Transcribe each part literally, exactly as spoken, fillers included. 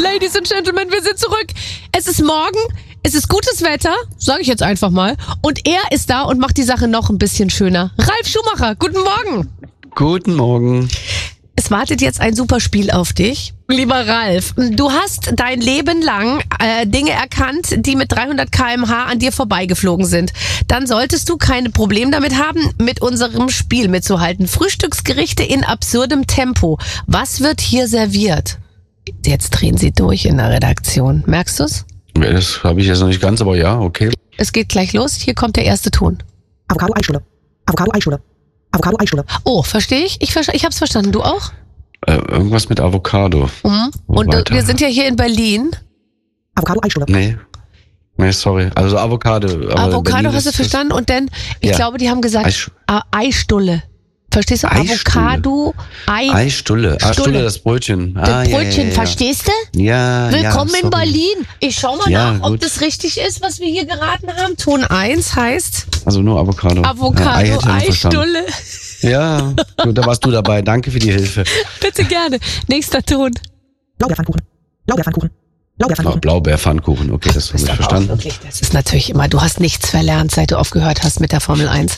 Ladies and Gentlemen, wir sind zurück. Es ist morgen, es ist gutes Wetter, sage ich jetzt einfach mal. Und er ist da und macht die Sache noch ein bisschen schöner. Ralf Schumacher, guten Morgen. Guten Morgen. Es wartet jetzt ein super Spiel auf dich. Lieber Ralf, du hast dein Leben lang äh, Dinge erkannt, die mit dreihundert Kilometer pro Stunde an dir vorbeigeflogen sind. Dann solltest du keine Probleme damit haben, mit unserem Spiel mitzuhalten. Frühstücksgerichte in absurdem Tempo. Was wird hier serviert? Jetzt drehen sie durch in der Redaktion. Merkst du's? Ja, das habe ich jetzt noch nicht ganz, aber ja, okay. Es geht gleich los. Hier kommt der erste Ton. Avocado-Eisstulle. Avocado-Eisstulle. Avocado-Eisstulle. Oh, verstehe ich? Ich, ich hab's verstanden. Du auch? Äh, irgendwas mit Avocado. Mhm. Und äh, wir sind ja hier in Berlin. Avocado-Eisstulle. Nee. Nee, sorry. Also Avocado. Aber Avocado Berlin hast du ist- verstanden? Und dann, ich Ja. glaube, die haben gesagt, Eis- ah, Eisstulle. Verstehst du? Eisstulle. Avocado, Ei, Eisstulle. Ah, Stulle. Stulle, das Brötchen. das Ah, ja, Brötchen. ja, ja. Verstehst du? Ja, Willkommen ja, in sorry. Berlin. Ich schau mal Ja, nach, ob gut. das richtig ist, was wir hier geraten haben. Ton eins heißt Also nur Avocado. Ja, Ei Avocado, hätte ich noch verstanden. Eisstulle. Ja, gut, da warst du dabei. Danke für die Hilfe. Bitte gerne. Nächster Ton. Blaubeerpfannkuchen. Blaubeerpfannkuchen. Oh, Blaubeerpfannkuchen. Blaubeerpfannkuchen. Okay, das habe ich Aber auch verstanden. wirklich, das ist natürlich immer, du hast nichts verlernt, seit du aufgehört hast mit der Formel eins.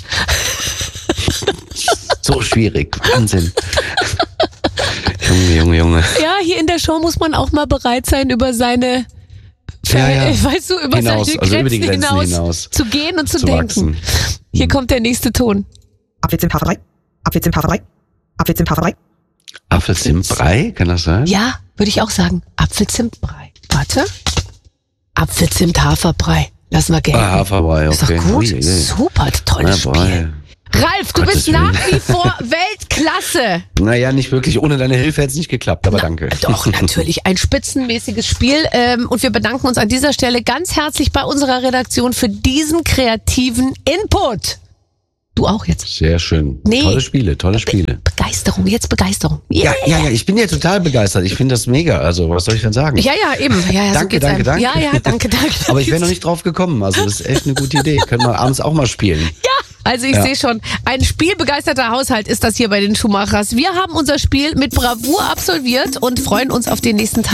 So schwierig. Wahnsinn. Junge, Junge, Junge. Ja, hier in der Show muss man auch mal bereit sein, über seine, Ja, ja. Äh, weißt du, über Hinaus, seine also Grenzen, über die Grenzen hinaus, hinaus zu gehen und zu, zu denken. wachsen. Hier kommt der nächste Ton. Apfelzimt-Haferbrei. Apfelzimt-Haferbrei. Apfelzimt-Haferbrei. Apfelzimtbrei, kann das sein? Ja, würde ich auch sagen. Apfelzimtbrei. Warte. Apfelzimt-Haferbrei. Lassen wir gelten. Ah, Haferbrei, Ist okay. doch gut. Ui, ui. Super, tolles Ah, boy. Spiel. Ralf, du Gottes bist Willen. nach wie vor Weltklasse. Naja, nicht wirklich. Ohne deine Hilfe hätte es nicht geklappt, aber Na, danke. Doch, natürlich. Ein spitzenmäßiges Spiel. Ähm, und wir bedanken uns an dieser Stelle ganz herzlich bei unserer Redaktion für diesen kreativen Input. Du auch jetzt. Sehr schön. Nee. Tolle Spiele, tolle Spiele. Begeisterung, jetzt Begeisterung. Ja, ja, ja, ich bin ja total begeistert. Ich finde das mega. Also, was soll ich denn sagen? Ja, ja, eben. Ja, ja, so Danke, geht's danke, einem. danke. Ja, ja, danke, danke. Aber ich wäre noch nicht drauf gekommen. Also, das ist echt eine gute Idee. Können wir abends auch mal spielen. Also ich Ja. sehe schon, ein spielbegeisterter Haushalt ist das hier bei den Schumachers. Wir haben unser Spiel mit Bravour absolviert und freuen uns auf den nächsten Tag.